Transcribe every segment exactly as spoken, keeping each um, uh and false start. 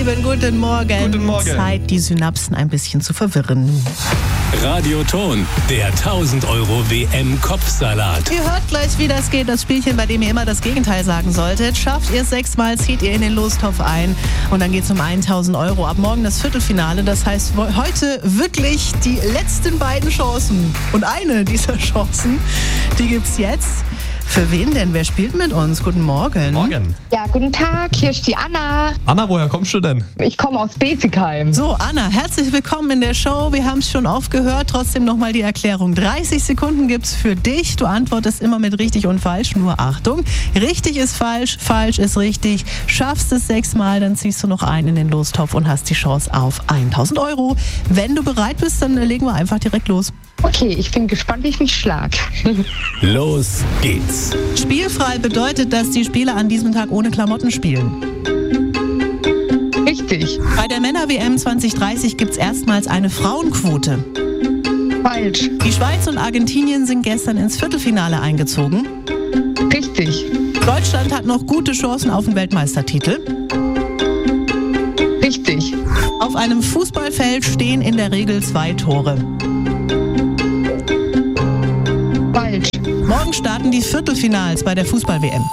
Lieben, guten Morgen. Guten Morgen. Zeit, die Synapsen ein bisschen zu verwirren. Radioton, der tausend Euro W M-Kopfsalat. Ihr hört gleich, wie das geht. Das Spielchen, bei dem ihr immer das Gegenteil sagen solltet. Schafft ihr es sechsmal, zieht ihr in den Lostopf ein. Und dann geht es um tausend Euro. Ab morgen das Viertelfinale. Das heißt, heute wirklich die letzten beiden Chancen. Und eine dieser Chancen, die gibt's jetzt. Für wen denn? Wer spielt mit uns? Guten Morgen. Morgen. Ja, guten Tag, hier ist die Anna. Anna, woher kommst du denn? Ich komme aus Besigheim. So, Anna, herzlich willkommen in der Show. Wir haben es schon oft gehört. Trotzdem nochmal die Erklärung. dreißig Sekunden gibt's für dich. Du antwortest immer mit richtig und falsch. Nur Achtung, richtig ist falsch, falsch ist richtig. Schaffst es sechsmal, dann ziehst du noch ein in den Lostopf und hast die Chance auf tausend Euro. Wenn du bereit bist, dann legen wir einfach direkt los. Okay, ich bin gespannt, wie ich mich schlag. Los geht's. Spielfrei bedeutet, dass die Spieler an diesem Tag ohne Klamotten spielen. Richtig. Bei der Männer-W M zwanzig dreißig gibt's erstmals eine Frauenquote. Falsch. Die Schweiz und Argentinien sind gestern ins Viertelfinale eingezogen. Richtig. Deutschland hat noch gute Chancen auf den Weltmeistertitel. Richtig. Auf einem Fußballfeld stehen in der Regel zwei Tore. Falsch. Morgen starten die Viertelfinals bei der Fußball-W M.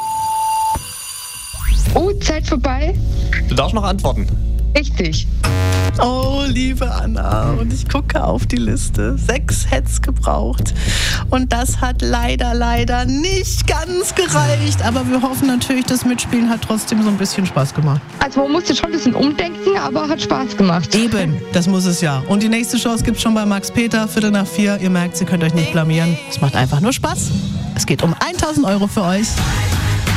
Oh, Zeit vorbei. Du darfst noch antworten. Richtig. Oh, liebe Anna, und ich gucke auf die Liste. Sechs hätt's gebraucht. Und das hat leider, leider nicht ganz gereicht. Aber wir hoffen natürlich, das Mitspielen hat trotzdem so ein bisschen Spaß gemacht. Also man musste schon ein bisschen umdenken, aber hat Spaß gemacht. Eben, das muss es ja. Und die nächste Chance gibt's schon bei Max Peter, Viertel nach vier. Ihr merkt, ihr könnt euch nicht blamieren. Es macht einfach nur Spaß. Es geht um tausend Euro für euch.